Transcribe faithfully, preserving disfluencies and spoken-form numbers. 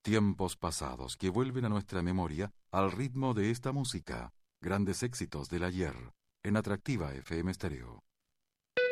Tiempos pasados que vuelven a nuestra memoria al ritmo de esta música. Grandes éxitos del ayer, en Atractiva F M Stereo.